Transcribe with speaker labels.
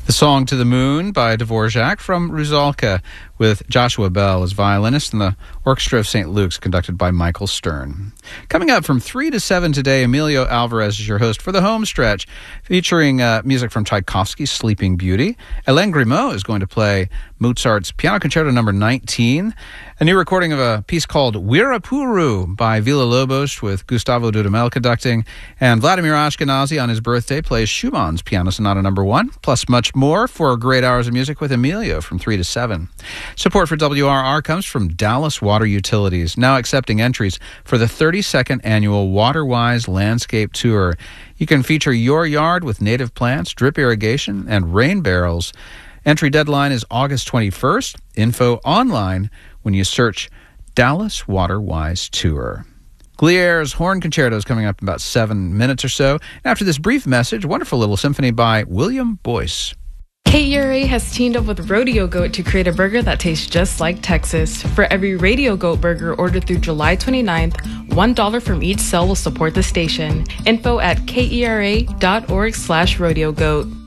Speaker 1: The Song to the Moon by Dvorak from Rusalka, with Joshua Bell as violinist, and the Orchestra of St. Luke's conducted by Michael Stern. Coming up from 3 to 7 today, Emilio Alvarez is your host for the home stretch, featuring music from Tchaikovsky's Sleeping Beauty. Hélène Grimaud is going to play Mozart's Piano Concerto No. 19, a new recording of a piece called Wirapuru by Villa-Lobos with Gustavo Dudamel conducting, and Vladimir Ashkenazy on his birthday plays Schumann's Piano Sonata No. 1, plus much more for great hours of music with Emilio from 3 to 7. Support for WRR comes from Dallas Water Utilities, now accepting entries for the 32nd annual WaterWise Landscape Tour. You can feature your yard with native plants, drip irrigation, and rain barrels. Entry deadline is August 21st. Info online when you search Dallas WaterWise Tour. Glier's Horn Concerto is coming up in about 7 minutes or so. After this brief message, a wonderful little symphony by William Boyce.
Speaker 2: KERA has teamed up with Rodeo Goat to create a burger that tastes just like Texas. For every Radio Goat burger ordered through July 29th, $1 from each sale will support the station. Info at kera.org/rodeogoat.